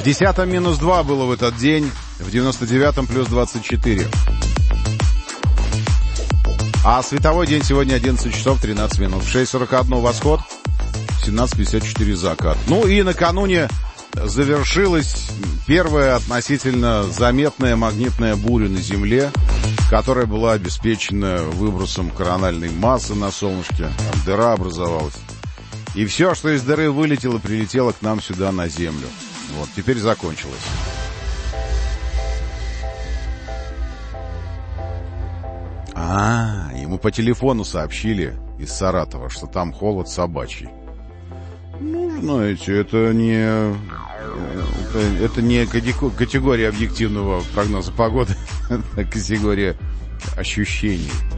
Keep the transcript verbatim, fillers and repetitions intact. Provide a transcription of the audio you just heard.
В десятом минус два было в этот день, в девяносто девятом плюс двадцать четыре. А световой день сегодня одиннадцать часов тринадцать минут. В шесть сорок один восход, в семнадцать пятьдесят четыре закат. Ну и накануне завершилась первая относительно заметная магнитная буря на Земле, которая была обеспечена выбросом корональной массы на солнышке. Там дыра образовалась. И все, что из дыры вылетело, прилетело к нам сюда на Землю. Вот, теперь закончилось. А, ему по телефону сообщили из Саратова, что там холод собачий. Ну, знаете, это не... Это, это не категория объективного прогноза погоды, это категория ощущений.